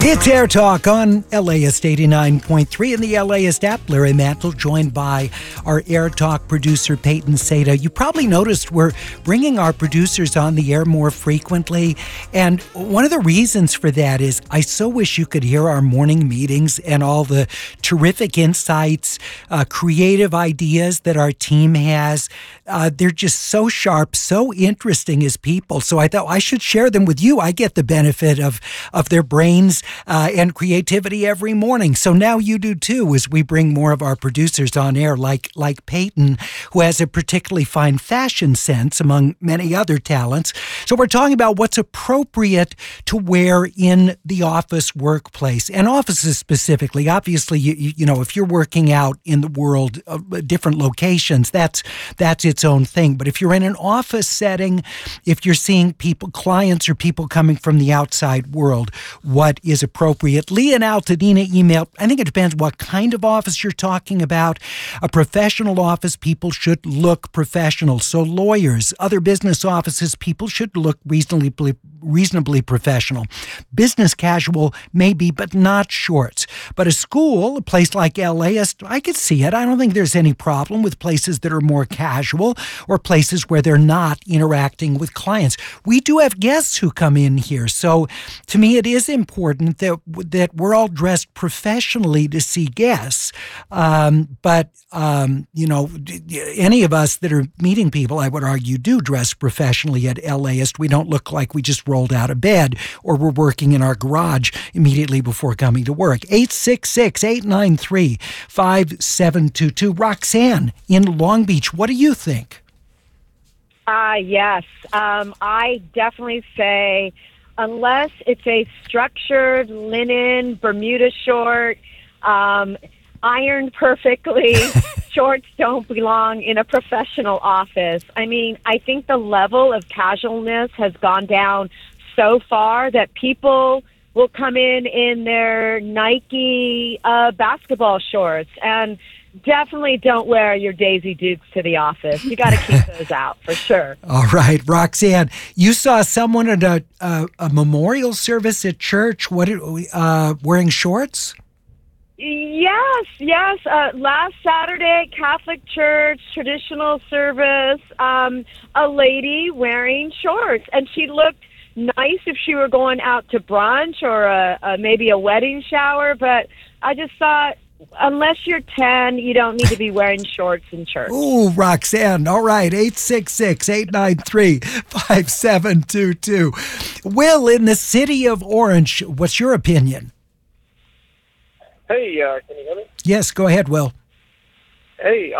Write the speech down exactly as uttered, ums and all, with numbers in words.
It's Air Talk on LAist eighty-nine point three and the LAist app. Larry Mantle joined by our Air Talk producer, Peyton Seda. You probably noticed we're bringing our producers on the air more frequently. And one of the reasons for that is I so wish you could hear our morning meetings and all the terrific insights, uh, creative ideas that our team has. Uh, they're just so sharp, so interesting as people. So I thought I should share them with you. I get the benefit of, of their brains Uh, and creativity every morning. So now you do too, as we bring more of our producers on air, like like Peyton, who has a particularly fine fashion sense among many other talents. So we're talking about what's appropriate to wear in the office workplace, and offices specifically. Obviously, you, you, you know, if you're working out in the world of different locations, that's that's its own thing. But if you're in an office setting, if you're seeing people, clients or people coming from the outside world, what is appropriate? Lee and Altadena email, I think it depends what kind of office you're talking about. A professional office, people should look professional. So lawyers, other business offices, people should look reasonably reasonably professional. Business casual, maybe, but not shorts. But a school, a place like LAist, I could see it. I don't think there's any problem with places that are more casual or places where they're not interacting with clients. We do have guests who come in here. So to me, it is important that that we're all dressed professionally to see guests. Um, but, um, you know, any of us that are meeting people, I would argue, do dress professionally at LAist. We don't look like we just rolled out of bed or we're working in our garage immediately before coming to work. eight six six, eight nine three, five seven two two. Roxanne in Long Beach, what do you think? Uh, yes. Um, I definitely say unless it's a structured linen Bermuda short, um, ironed perfectly, shorts don't belong in a professional office. I mean, I think the level of casualness has gone down so far that people will come in in their Nike uh, basketball shorts, and definitely don't wear your Daisy Dukes to the office. You got to keep those out for sure. All right, Roxanne, you saw someone at a, a, a memorial service at church. What uh, wearing shorts? Yes, yes. Uh, last Saturday, Catholic Church, traditional service, um, a lady wearing shorts, and she looked nice if she were going out to brunch or a, a, maybe a wedding shower, but I just thought, unless you're ten, you don't need to be wearing shorts in church. Ooh, Roxanne. All right. eight six six, eight nine three, five seven two two. Will, in the city of Orange, what's your opinion? Hey, uh, can you hear me? Yes, go ahead, Will. Hey,